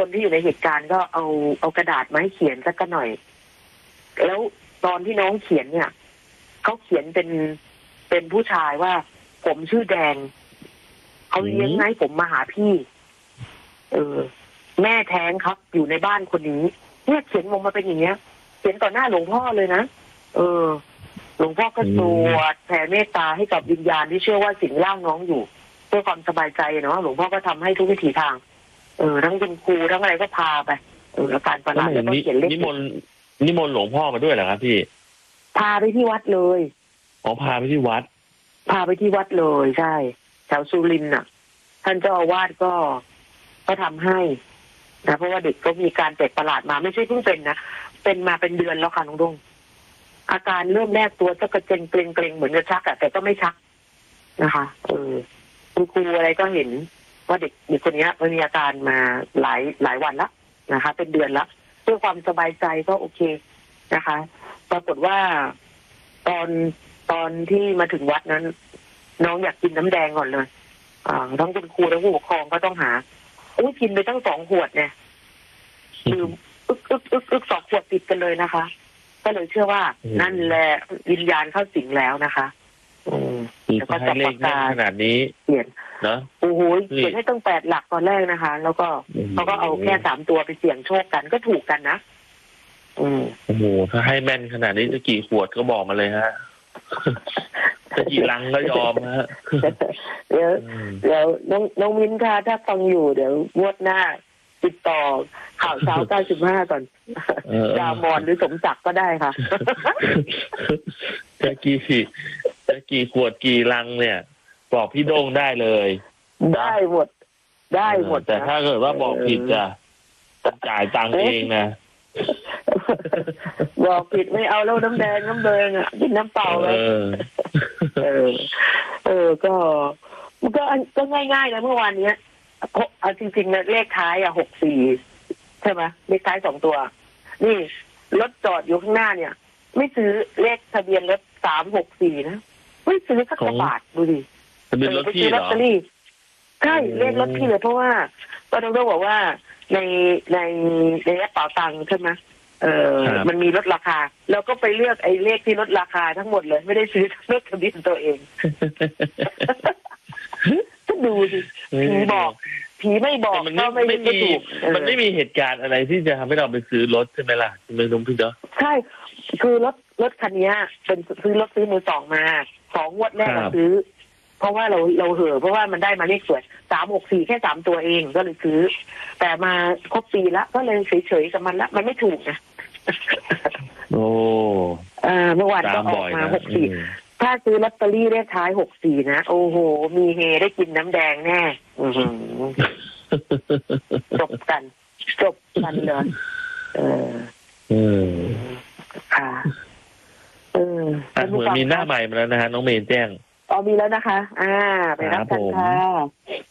คนที่อยู่ในเหตุการณ์ก็เอากระดาษมาให้เขียนสักหน่อยแล้วตอนที่น้องเขียนเนี่ยเขาเขียนเป็นผู้ชายว่าผมชื่อแดงเขาเลี้ยงให้ผมมาหาพี่แม่แท้งครับอยู่ในบ้านคนนี้เนี่ยเขียนลงมาเป็นอย่างเงี้ยเขียนต่อหน้าหลวงพ่อเลยนะหลวงพ่อก็สวดแผ่เมตตาให้กับวิญญาณที่เชื่อว่าสิงร่างน้องอยู่เพื่อความสบายใจเนาะหลวงพ่อก็ทำให้ทุกวิถีทางทั้งคุณครูทั้งอะไรก็พาไปอาการประหลาดแล้วก็เขียนเลขนิมนต์หลวงพ่อมาด้วยเหรอครับพี่พาไปที่วัดเลยพาไปที่วัดเลยใช่แถวสุรินทร์น่ะท่านเจ้าอาวาสก็ทำให้นะเพราะว่าเด็กก็มีการแปลกประหลาดมาไม่ใช่เพิ่งเป็นนะเป็นมาเป็นเดือนแล้วค่ะน้องดงอาการเริ่มแรกตัวจะกระเจงเกรงเหมือนจะชักแต่ก็ไม่ชักนะคะคุณครูอะไรก็เห็นว่าเด็กคนนี้มันมีอาการมาหลายวันแล้วนะคะเป็นเดือนแล้วเพื่อความสบายใจก็โอเคนะคะปรากฏว่าตอนที่มาถึงวัดนั้นน้องอยากกินน้ำแดงก่อนเลยทั้งคุณครูและผู้ปกครองก็ต้องหากินไปตั้ง2 ขวดเนี่ยดื่มอึก2 ขวดติดกันเลยนะคะก็เลยเชื่อว่านั่นแหละวิญญาณเข้าสิงแล้วนะคะแล้วก็จับปากกาขนาดนี้เขียนนะโอ้โหเขียนให้ตั้ง8 หลักตอนแรกนะคะแล้วก็เขาก็เอาแค่3 ตัวไปเสี่ยงโชคกันก็ถูกกันนะโอ้โหถ้าให้แม่นขนาดนี้จะกี่ขวดก็บอกมาเลยฮะจะกี่ลังก็ยอมฮะเดี๋ยวน้องมิ้นค่ะถ้าฟังอยู่เดี๋ยวงวดหน้าติดต่อข่าวเช้า95ก่อนดามอนหรือสมศักดิ์ก็ได้ค่ะจะกี่ขวดกี่ลังเนี่ยบอกพี่โด้งได้เลยได้หมดแต่ถ้าเกิดว่าบอกผิดจะจ่ายตังค์เองนะบอกผิดไม่เอาแล้วน้ำแดงน้ำเบิงอ่ะกินน้ำเปล่าเลยก็ง่ายๆนะเมื่อวานนี้เอาจริงๆนะเลขท้าย64ใช่ไหมเลขท้าย2 ตัวนี่รถจอดอยู่ข้างหน้าเนี่ยไม่ซื้อเลขทะเบียนรถ364นะไม่ซื้อสักบาทดูดิไปซื้อลอตเตอรี่ใช่เลขรถพี่เลยเพราะว่าก็ต้องบอกว่าในแอปเป๋าตังค์ใช่ไหมมันมีลดราคาแล้วก็ไปเลือกไอ้เลขที่ลดราคาทั้งหมดเลยไม่ได้ซื้อเลขทะเบียนตัวเองก็ดูสิผีบอกผีไม่บอกก็ไม่ถูกมันไม่มีเหตุการณ์อะไรที่จะทำให้เราไปซื้อรถใช่ไหมล่ะคุณลุงพี่เนาะใช่คือรถคันนี้เป็นซื้อมือ 2มา2 งวดแรกเราซื้อเพราะว่าเราเห่อเพราะว่ามันได้มาเลขสวย364แค่3 ตัวเองก็เลยซื้อแต่มาครบปีแล้วก็เลยเฉยๆกับมันละมันไม่ถูกนะโอ้เมื่อวานก็ออกมา64ถ้าซื้อลอตเตอรี่เลขท้าย64นะโอ้โหมีเฮได้กินน้ำแดงแน่จบกันเลยค่ะเหมือนมีหน้าใหม่มาแล้วนะฮะน้องเมย์แจ้งมีแล้วนะคะไปรับกันค่ะ